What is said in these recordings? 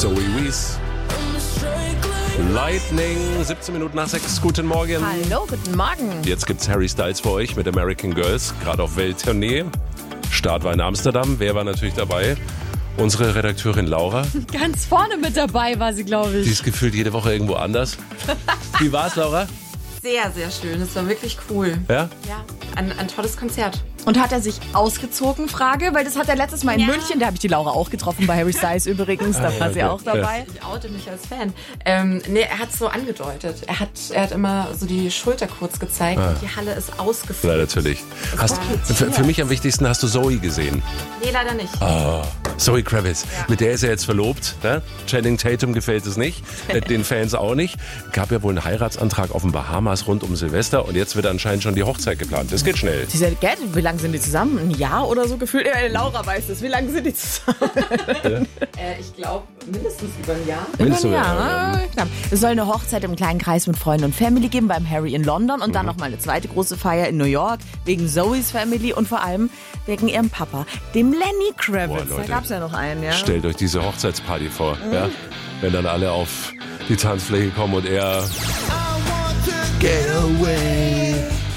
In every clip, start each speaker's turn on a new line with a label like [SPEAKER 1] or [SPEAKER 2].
[SPEAKER 1] Zoe Wees. Lightning, 17 Minuten nach 6. Guten Morgen.
[SPEAKER 2] Hallo, guten Morgen.
[SPEAKER 1] Jetzt gibt's Harry Styles für euch mit American Girls, gerade auf Welttournee. Start war in Amsterdam. Wer war natürlich dabei? Unsere Redakteurin Laura.
[SPEAKER 2] Ganz vorne mit dabei war sie, glaube ich.
[SPEAKER 1] Die ist gefühlt jede Woche irgendwo anders. Wie war's, Laura?
[SPEAKER 3] Sehr, sehr schön. Es war wirklich cool.
[SPEAKER 1] Ja?
[SPEAKER 3] Ja, ein tolles Konzert.
[SPEAKER 2] Und hat er sich ausgezogen, Frage? Weil das hat er letztes Mal in München, da habe ich die Laura auch getroffen, bei Harry Styles übrigens, da war sie auch dabei.
[SPEAKER 3] Ich oute mich als Fan. Er hat so angedeutet. Er hat immer so die Schulter kurz gezeigt und die Halle ist ausgefüllt.
[SPEAKER 1] Ja, natürlich. Für mich am wichtigsten, hast du Zoe gesehen?
[SPEAKER 3] Nee, leider nicht.
[SPEAKER 1] Oh, Zoe Kravitz. Ja. Mit der ist er jetzt verlobt. Ne? Channing Tatum gefällt es nicht. Den Fans auch nicht. Gab ja wohl einen Heiratsantrag auf den Bahamas rund um Silvester und jetzt wird anscheinend schon die Hochzeit geplant. Das geht schnell.
[SPEAKER 2] Wie lange sind die zusammen? Ein Jahr oder so gefühlt? Laura weiß es. Wie lange sind die zusammen?
[SPEAKER 3] Ich glaube, mindestens über ein Jahr.
[SPEAKER 1] Mindestens
[SPEAKER 2] Über ein
[SPEAKER 1] über ein
[SPEAKER 2] Jahr. Ja. Es soll eine Hochzeit im kleinen Kreis mit Freunden und Family geben, beim Harry in London und dann nochmal eine zweite große Feier in New York, wegen Zoes Family und vor allem wegen ihrem Papa, dem Lenny Kravitz.
[SPEAKER 1] Boah, Leute,
[SPEAKER 2] da gab es ja noch einen, ja.
[SPEAKER 1] Stellt euch diese Hochzeitsparty vor. Ja? Wenn dann alle auf die Tanzfläche kommen und er... Get away.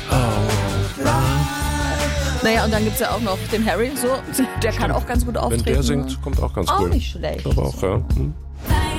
[SPEAKER 2] Naja, und dann gibt es ja auch noch den Harry, so, der kann auch ganz gut auftreten.
[SPEAKER 1] Wenn der singt, kommt auch ganz
[SPEAKER 2] Auch
[SPEAKER 1] cool.
[SPEAKER 2] nicht schlecht.
[SPEAKER 1] Aber auch, ja.